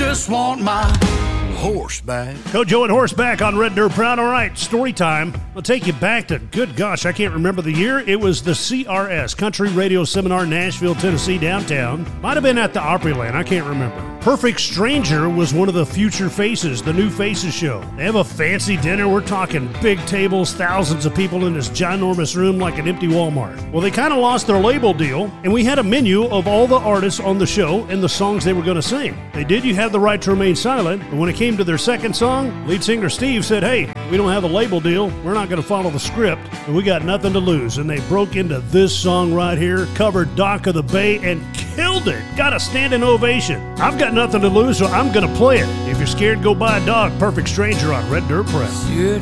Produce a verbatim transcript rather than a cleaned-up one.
just want my horse back. Kojo and Horseback on Red Dirt Proud. All right, story time. I'll take you back to, good gosh, I can't remember the year. It was the C R S, Country Radio Seminar, Nashville, Tennessee, downtown. Might have been at the Opryland, I can't remember. Perfect Stranger was one of the future faces, the New Faces show. They have a fancy dinner. We're talking big tables, thousands of people in this ginormous room like an empty Walmart. Well, they kind of lost their label deal, and we had a menu of all the artists on the show and the songs they were going to sing. They did You Have the Right to Remain Silent, but when it came to their second song, lead singer Steve said, hey, we don't have a label deal. We're not going to follow the script, and we got nothing to lose. And they broke into this song right here, covered Dock of the Bay, and killed it. Got a standing ovation. I've got nothing to lose, so I'm going to play it. If you're scared, go buy a dog. Perfect Stranger on Red Dirt Press.